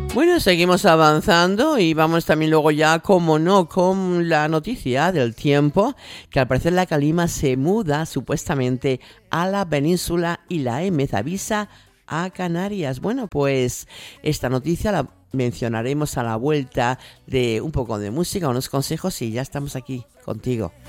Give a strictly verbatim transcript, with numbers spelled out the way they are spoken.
Bueno, seguimos avanzando y vamos también luego ya, como no, con la noticia del tiempo, que al parecer la calima se muda supuestamente a la península y la E M E Z avisa a Canarias. Bueno, pues esta noticia la mencionaremos a la vuelta de un poco de música, unos consejos y ya estamos aquí contigo.